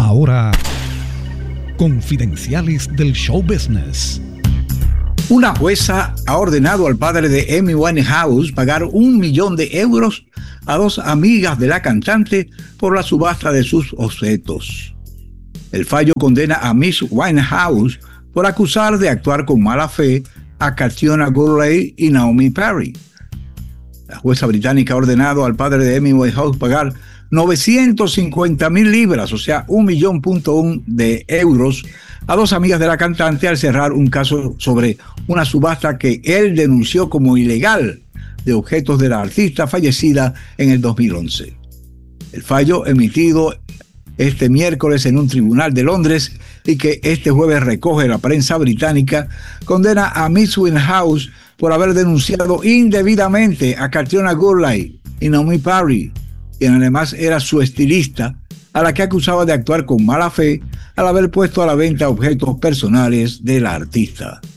Ahora, Confidenciales del Show Business. Una jueza ha ordenado al padre de Amy Winehouse pagar $1 millón a dos amigas de la cantante por la subasta de sus objetos. El fallo condena a Miss Winehouse por acusar de actuar con mala fe a Catriona Gurley y Naomi Perry. La jueza británica ha ordenado al padre de Amy Winehouse pagar 950,000 libras, o sea, $1,1 millón, a dos amigas de la cantante al cerrar un caso sobre una subasta que él denunció como ilegal de objetos de la artista fallecida en el 2011. El fallo emitido este miércoles en un tribunal de Londres y que este jueves recoge la prensa británica, condena a Miss Winehouse por haber denunciado indebidamente a Catriona Gurley y Naomi Perry, quien además era su estilista, a la que acusaba de actuar con mala fe al haber puesto a la venta objetos personales de la artista.